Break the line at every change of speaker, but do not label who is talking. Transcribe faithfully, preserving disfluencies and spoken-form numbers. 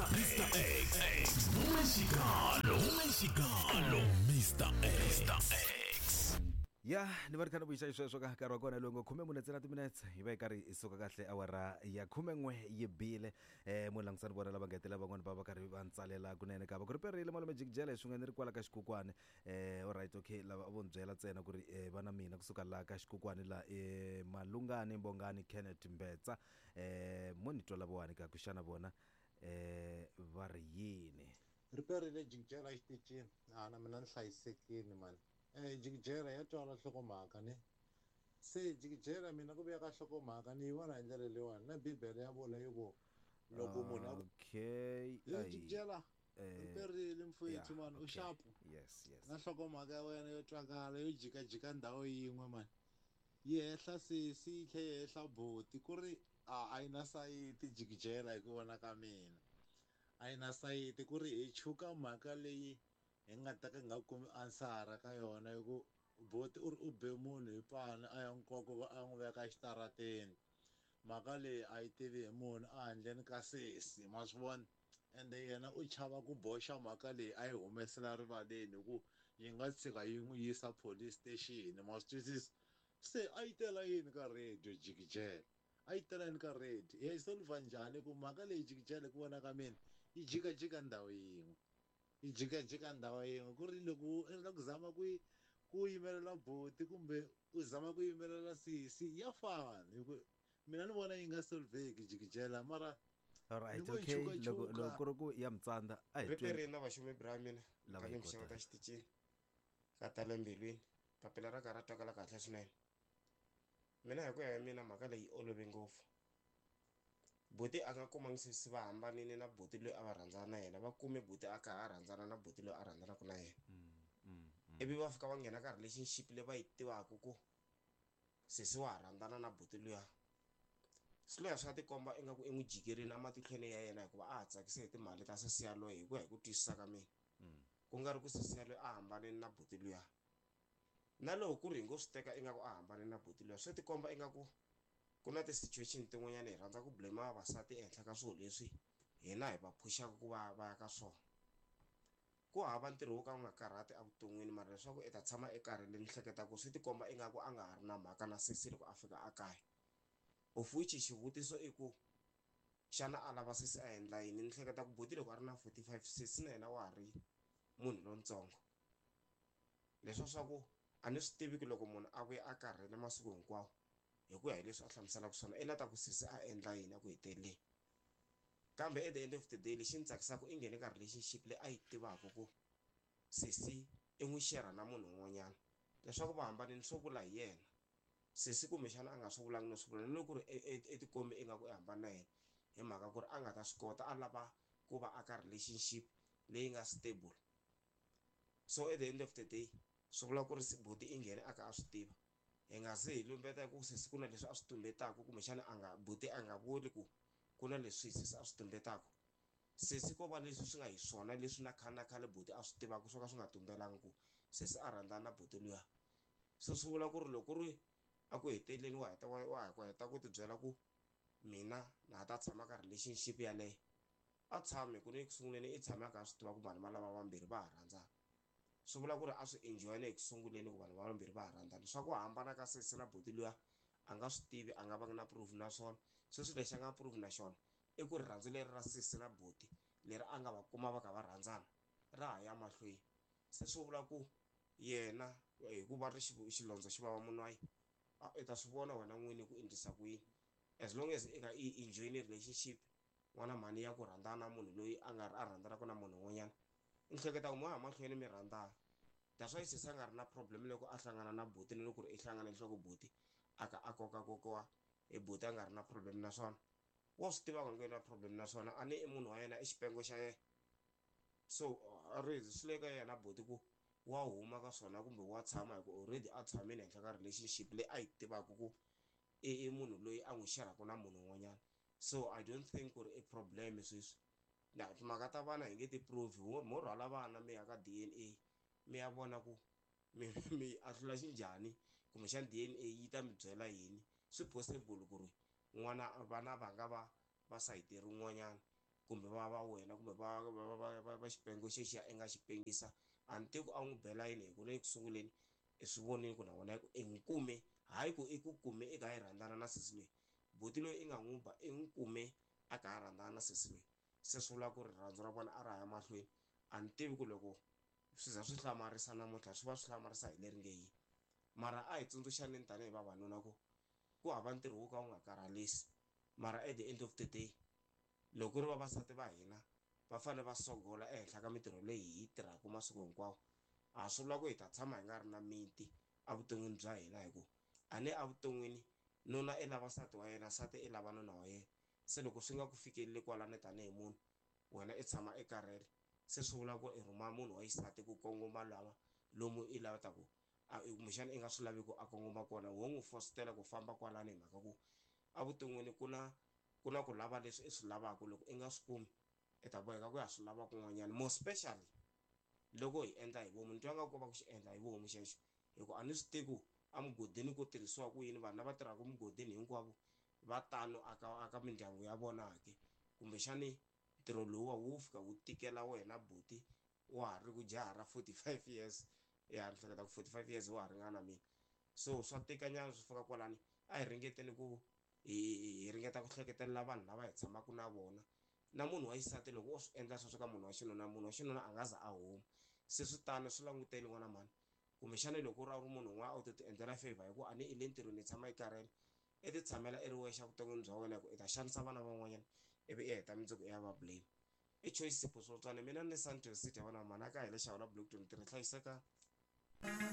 mister X umeshikalo umeshikalo mister X
ya ni va ri kha ni vuyixa sweswo ka nkarhi wa kona lowu ngo khume mune ntsena timinetse hi va hi karhi hi suka kahle awara ya khume n'we yi bile um munhu langutisani vona lava nga hetelela van'wani va va karhi va ntsalela kunene ka va ku ri perile malume jikijela hi swin'we ni ri kwala ka xikukwana um alright okay lava vo ni byela ntsena ku ri um vana mina kusuka laha ka xikukwana la um malungani mbongani Kenneth Mbetsa um mo ni twa lavawani ka ku xana vona um va ri yini
ri perile jikijela exitichini a na mina ni hlayisekini mani eh jikijela ya twala nhlokomhaka ne se jikijela mina ku vuya ka nhlokomhaka ni yi vona hi ndlela leyiwani na bibele ya vula yi ku loko munhu
okay
jikijela ri perile mfowethu mani u shapu
yes yes
na nhlokomhaka ya wena yo twakala yo jikajika ndhawu yin'we mani yi hehla sesi yi tlhe yi hehla boti ku ri a yi na sayiti jikijela hi ku vona ka mina a yi na sayiti ku ri hi chuka mhaka leyi hi nga ta ka hi nga kumi ansara ka yona hi ku boti u ri u be munhu hi pani a ya nkoka a n'wi veka exitarateni mhaka leyi a yi tivi hi munhu a handleni ka sesi ma swi vona ende yena u chava ku boxa mhaka leyi a yi humesela rivaleni hi ku yi nga tshika yi n'wi yisa police station ma swi twisisa se a yi tela yini ka radio jikijela a yi tela yini ka radio hi solve njhani ku mhaka leyi jikijela ku vona ka mina yi jikajika ndhawu yin'we yi jikajika ndhawu yin'we ku ri loko u endla ku zama ku ku yimelela boti kumbe u zama ku yimelela sisi ya fana hi ku mina ni vona yi nga solveki jikijela mara
alright okay loko loko ku ri ku ya mitsandza a hi
tweni na vaxumi bra mina
lava
ka mixaka ta xitichini ka tale mbilwini papila ra ka ra twakala kahle swinene mina hi ku ya hi mina mhaka leyi olove ngopfu boti a nga kumangi sesi va hambanile na boti loyi a va rhandzana na yena va kume boti a kha a rhandzana na boti loyi a rhandzanaka na yena ivi va fika va nghena ka relationship leyi va yi tivaka ku sesi wa ha rhandzana na boti luya swi loya swa tikomba ingaku i n'wi jikerini ematihlweni ya yena hikuva a ha tsakise hi timali ta sesi yaloye hi ku ya hi ku twisisa ka mina ku nga ri ku sesi yaloye a hambanini na boti luya na loko ku ri hi ngo swi teka ingaku a hambanini na boti luya swi tikomba ingaku ku na ti-situation tin'wanyana hi rhandza ku blame vavasati ehenhla ka swilo leswi hina hi va pushaka ku va va ya ka swona ku hava ntirho wo ka u nga karhati evuton'wini mara leswaku i ta tshama ekarhi le ni hleketa ku swi tikomba ingaku a nga ha ri na mhaka na sesi loko a fika a kaya of which xivutiso i ku xana a lava sesi a endla yini ni hleketa ku boti loko a ri na forty-five sesi na yena wa ha ri munhu lontsongo leswa swa ku a ni swi tivi ku loko munhu a vuya a karhele masiku hinkwawo hi ku ya hi leswi a hlamuselaka swona i lata ku sesi a endla yini a ku heteleni kambe at the end of the day lexi ni tsakisaka i nghene ka relationship leyi a yi tivaka ku sesi i n'wi xerha na munhu un'wanyana leswaku va hambanini swo vula hi yena sesi kumbexana a nga swi vulangi no swi vula ni loko ku ri etikombi ingaku i hambana na yena hi mhaka ku ri a nga ta swi kota a lava ku va aka relationship leyi nga stable so at the end of the day swi vula ku ri boti i nghene aka a swi tiva hi nga ze hi lumbeta ku sesi ku na leswi a swi tumbetaka kumbexana a nga boti a nga vuli ku ku na leswi sesi a swi tumbetaka sesi ko va leswi swi nga hi swona leswi na khale na khale boti a swi tivaka swo ka swi nga tumbelangi ku sesi a rhandzana na boti luya so swi vula ku ri loko ku ri a ku heteleni wa heta wa ku heta ku tibyela ku mina na ha ta tshama ka relationship yaleyo a tshame ku ni ekusunguleni i tshamaka a swi tiva ku vanhu va lava vambirhi va ha rhandzana swi vula ku ri a swi enjoyile ekusunguleni ku vanhu va vambirhi va ha rhandzana leswaku ku hambana ka sesi na boti luya a nga swi tivi a nga va na proof na swona sweswi lexi a nga proof na xona i ku ri rhandzu leri ra sesi na boti leri a nga va kuma va ka va rhandzana ra ha ya mahlweni se swi vula ku yena hi ku va ri xilondza xi vava munwayi i ta swi vona wena n'wini ku endlisa ku yini as long as i nga i enjoyini relationship n'wana mhani ya ku rhandzana na munhu loyi a nga ri a rhandzanaka na munhu un'wanyana ni hleketa ku mo ya mahlweni mi rhandzana that's why sesi a nga ri na problem loko a hlangana na boti ni loko ku ri i hlangana leswaku boti a ka a koka kokiwa hi boti a nga ri na problem naswona wa swi tiva ku nga na problem naswona a ni i munhu wa yena i xipengo xa yena so already swi le ka yena boti ku wa huma ka swona kumbe wa tshama hi ku already a tshamile henhla ka relationship leyi a yi tivaka ku i munhu loyi a n'wi xerhaka na munhu un'wanyana so I don't think ku ri i problem sweswi na timhaka ta vana hi nge ti prove mo rhwala vana mi ya ka D N A mi ya vona ku mi mi ahlula xinjhani kumbexana D N A yi ta mi byela yini swi possible ku ri n'wana vana va nga va va sayiti rin'wanyana kumbe va va wena kumbe va va va va va xipengo xexiya i nga xi pengisa anti ku a n'wi bela yini hi ku le ku sunguleni i swi vonile ku na wena ku i n'wi kume hayi ku i ku kume i kha i rhandzana na sesi loyi buti loyi i nga n'wi ba i n'wi kume a kha a rhandzana na sesi loyi se swi vula ku ri rirhandzu ra vona a ra ya mahlweni a ni tivi ku loko swi za swi hlamarisa namuntlha swi va swi hlamarisa hi leri nge yini mara a hi tsundzuxaneni tanihi vavanuna ku ku hava ntirho wo ka wu nga karhalisi mara at the end of the day loko ku ri vavasati va hina va fanele va sogola ehenhla ka mintirho leyi hi yi tirhaka masiku hinkwawo a swi vula ku hi ta tshama hi nga ri na miti evuton'wini bya hina hi ku a ne evuton'wini nuna i lava nsati wa yena nsati i lava nuna wa yena se loko swi nga ku fikeleli kwalani tanihi munhu wena i tshama i karhele se swi vula ku i rhuma munhu wa xisati ku kongoma lava lomu i lavaka ku a kumbexana i nga swi lavi ku a kongoma kona wo n'wi fositela ku famba kwalani hi mhaka ku evuton'wini ku na ku na ku lava leswi i swi lavaka loko i nga swi kumi i ta boheka ku ya swi lava kun'wanyana more specially loko hi endla hi vomu ni twa nga ku va ku xi endla hi vomu xexo hi ku a ni swi tivi ku emugodini ku tirhisiwa ku yini vanhu lava tirhaka mugodini hinkwavo va tano aka aka mindyangu ya vona ke kumbexani ntirho lowu wu fika wu tikela wena buti wa ha ri ku jaha ra forty-five years ya ni hleketa ku forty-five years wa ha ringana mina so swa tikanyana swi fika kwalani a hi ringeteni ku hi hi ringeta ku hleketelela vanhu lava hi tshamaka na vona na munhu wa xisati loko o swi endla sweswo ka munhu wa xinuna munhu wa xinuna a nga za a huma se swi tano swi languteli n'wana mani kumbexana loko u ri a ri munhu un'wana a wu to ti endlela favor hi ku a ni i le ntirhweni i tshama i karhele i ti tshamela i ri wexe vuton'wini bya wena ku i ta xanisa vana van'wanyana ivi i heta mindzuku i ya va blame i choice sipho swo tswana mina ni santos city ya vana mani a ka hi le xawula block twenty-three hlayiseka